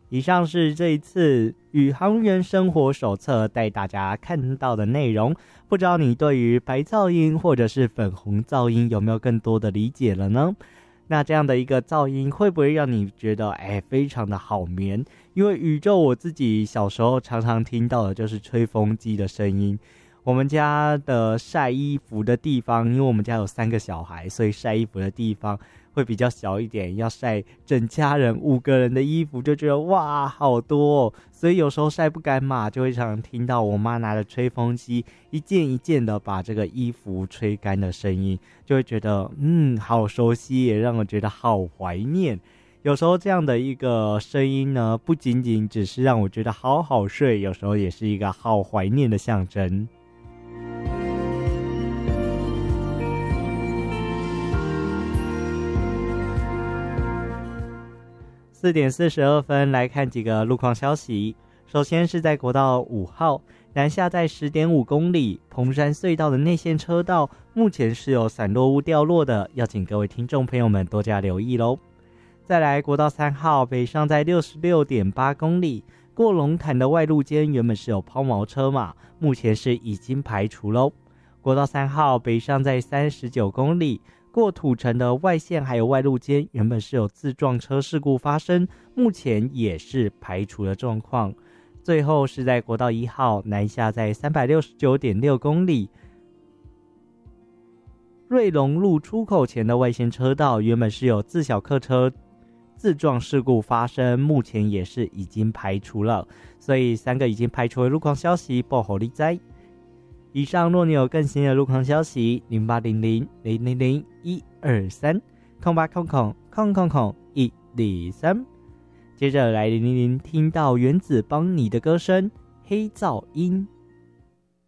以上是这一次宇航员生活手册带大家看到的内容，不知道你对于白噪音或者是粉红噪音有没有更多的理解了呢？那这样的一个噪音会不会让你觉得非常的好眠？因为宇宙我自己小时候常常听到的就是吹风机的声音。我们家的晒衣服的地方，因为我们家有3个小孩，所以晒衣服的地方会比较小一点，要晒整家人5个人的衣服，就觉得哇好多哦，所以有时候晒不干嘛，就会常常听到我妈拿着吹风机一件一件的把这个衣服吹干的声音，就会觉得好熟悉，也让我觉得好怀念。有时候这样的一个声音呢，不仅仅只是让我觉得好好睡，有时候也是一个好怀念的象征。4点42分来看几个路况消息。首先是在国道5号南下在 10.5 公里蓬山隧道的内线车道，目前是有散落物掉落的，要请各位听众朋友们多加留意咯。再来国道3号北上在 66.8 公里过龙潭的外路间原本是有抛锚车嘛，目前是已经排除咯。国道3号北上在39公里过土城的外线还有外路间原本是有自撞车事故发生，目前也是排除的状况。最后是在国道1号南下在 369.6 公里瑞隆路出口前的外线车道原本是有自小客车自撞事故发生，目前也是已经排除了，所以3个已经排除的路况消息报给你知。以上若你有更新的路况消息，0800-000-123 0800-123。接着来000听到原子帮你的歌声，黑噪音。